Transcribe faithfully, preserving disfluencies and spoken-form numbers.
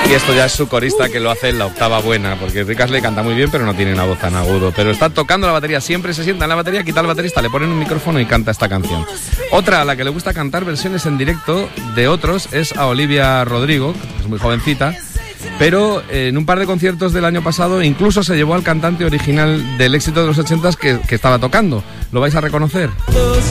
Y esto ya es su corista que lo hace en la octava buena, porque Rick Astley canta muy bien, pero no tiene una voz tan agudo. Pero está tocando la batería, siempre se sienta en la batería, quita al baterista, le ponen un micrófono y canta esta canción. Otra a la que le gusta cantar versiones en directo de otros es a Olivia Rodrigo, que es muy jovencita, pero en un par de conciertos del año pasado incluso se llevó al cantante original del éxito de los ochentas que, que estaba tocando. ¿Lo vais a reconocer?